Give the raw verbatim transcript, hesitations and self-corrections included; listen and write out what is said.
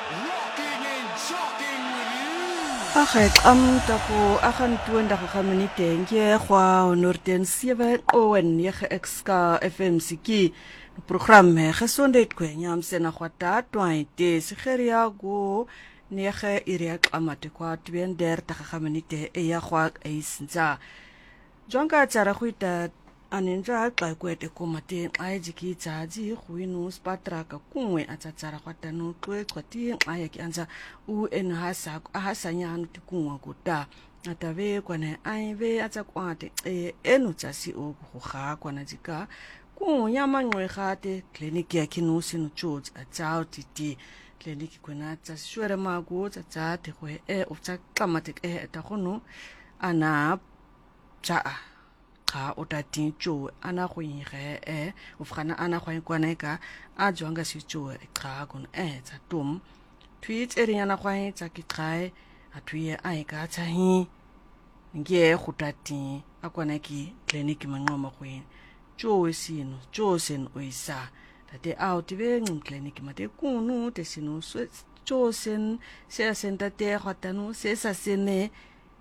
Rocking and shocking with you. Ag ek am tapo ag twintig minute nge gwa honderd sewe o nege X K F M siki program gesondheid kwenya msena gwata twenty sigeria go nege ire amate kwa thirty minute e ya gwa eisinza jonga tsara go ita anenja xa kwete komate xa ejikitsa ji huinu spatraka kunwe atsatsara kwatano xwexwati xa yake anza u enhasa ahasanyana tikunwa kuta atabe kwana aibe atsakwate e enutsasi okuga kwana jika kunya manqwegate clinic yake no sino church atsao titi clinic kwana tsashwere magu tsatsate go e utsa xamate e tagono ana tsa xa o tati tso ana go ige e o fgana ana go ikwana ka a jwanga se tso xa kon e tsa tum tweet e riana go e tsa ki xae a twie a ka tsa hi nge go tati a kwana ki clinic manqoma go e tso sino tso sen o isa tate out be ngum clinic mate kunu te sino tso sen se senta te go tanu se sa sene